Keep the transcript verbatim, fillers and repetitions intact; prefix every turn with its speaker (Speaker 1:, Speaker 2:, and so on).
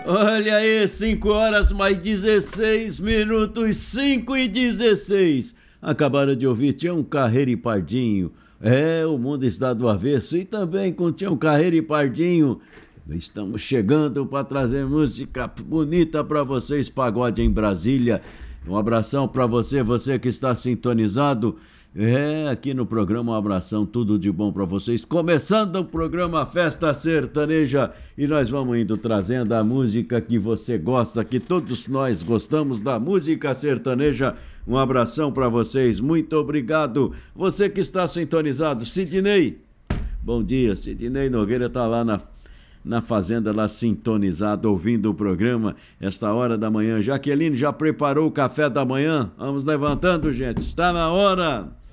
Speaker 1: Olha aí, cinco horas mais dezesseis minutos, cinco e dezesseis. Acabaram de ouvir Tião Carreiro e Pardinho. É, o mundo está do avesso. E também com Tião Carreiro e Pardinho. Estamos chegando para trazer música bonita para vocês, pagode em Brasília. Um abração para você, você que está sintonizado. É, aqui no programa, um abração, tudo de bom para vocês. Começando o programa Festa Sertaneja e nós vamos indo trazendo a música que você gosta, que todos nós gostamos da música sertaneja. Um abração para vocês, muito obrigado. Você que está sintonizado, Sidney. Bom dia, Sidney Nogueira tá lá na na fazenda, lá sintonizado, ouvindo o programa, esta hora da manhã. Jaqueline já preparou o café da manhã? Vamos levantando, gente, está na hora.